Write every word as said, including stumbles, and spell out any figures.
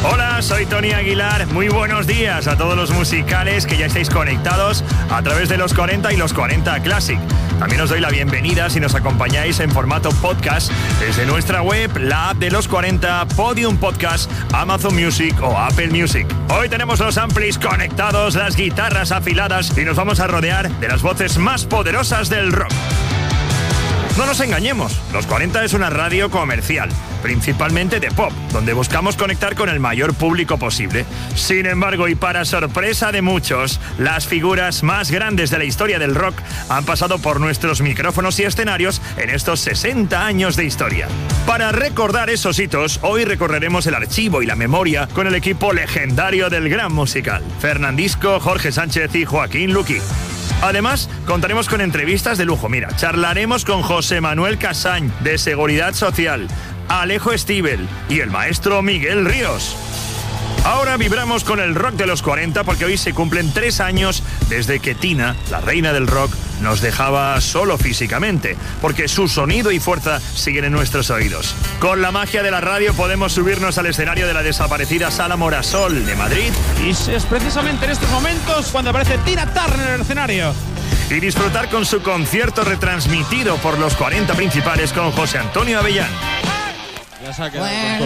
Hola, soy Tony Aguilar. Muy buenos días a todos los musicales que ya estáis conectados a través de los cuarenta y los cuarenta Classic. También os doy la bienvenida si nos acompañáis en formato podcast desde nuestra web, la app de los cuarenta, Podium Podcast, Amazon Music o Apple Music. Hoy tenemos los amplis conectados, las guitarras afiladas y nos vamos a rodear de las voces más poderosas del rock. No nos engañemos, Los cuarenta es una radio comercial, principalmente de pop, donde buscamos conectar con el mayor público posible. Sin embargo, y para sorpresa de muchos, las figuras más grandes de la historia del rock han pasado por nuestros micrófonos y escenarios en estos sesenta años de historia. Para recordar esos hitos, hoy recorreremos el archivo y la memoria con el equipo legendario del gran musical, Fernandisco, Jorge Sánchez y Joaquín Luqui. Además, contaremos con entrevistas de lujo. Mira, charlaremos con José Manuel Casañ, de Seguridad Social, Alejo Stivel y el maestro Miguel Ríos. Ahora vibramos con el rock de los cuarenta porque hoy se cumplen tres años desde que Tina, la reina del rock, nos dejaba solo físicamente, porque su sonido y fuerza siguen en nuestros oídos. Con la magia de la radio podemos subirnos al escenario de la desaparecida Sala Morasol de Madrid. Y es precisamente en estos momentos cuando aparece Tina Turner en el escenario. Y disfrutar con su concierto retransmitido por los cuarenta principales con José Antonio Avellán. Ya se ha quedado Bueno.